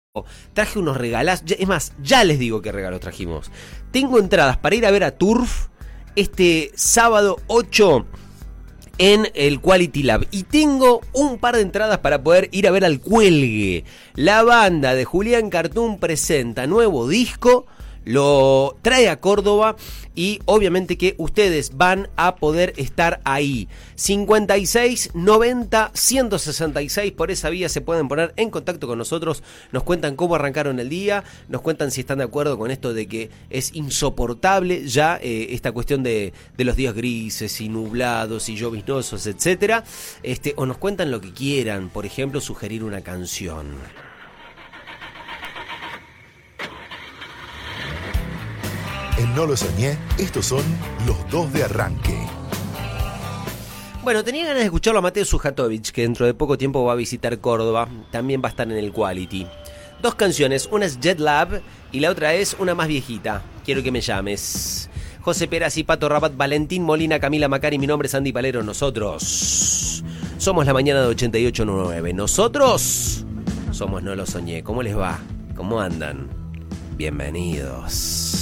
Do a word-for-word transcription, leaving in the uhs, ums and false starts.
Traje unos regalazos. Es más, ya les digo qué regalos trajimos. Tengo entradas para ir a ver a Turf este sábado ocho en el Quality Lab. Y tengo un par de entradas para poder ir a ver al Cuelgue. La banda de Julián Cartoon presenta nuevo disco. Lo trae a Córdoba y obviamente que ustedes van a poder estar ahí. cincuenta y seis noventa ciento sesenta y seis, por esa vía se pueden poner en contacto con nosotros. Nos cuentan cómo arrancaron el día, nos cuentan si están de acuerdo con esto de que es insoportable ya eh, esta cuestión de, de los días grises y nublados y lloviznosos, etcétera. Este, o nos cuentan lo que quieran, por ejemplo, sugerir una canción. En No lo soñé, estos son los dos de arranque. Bueno, tenía ganas de escucharlo a Mateo Sujatovic, que dentro de poco tiempo va a visitar Córdoba. También va a estar en el Quality. Dos canciones, una es Jet Lab y la otra es una más viejita, Quiero que me llames. José Perazzi, Pato Rabat, Valentín Molina, Camila Macari, mi nombre es Andy Palero. Nosotros somos la mañana de ochenta y ocho nueve. Nosotros somos No lo soñé. ¿Cómo les va? ¿Cómo andan? Bienvenidos.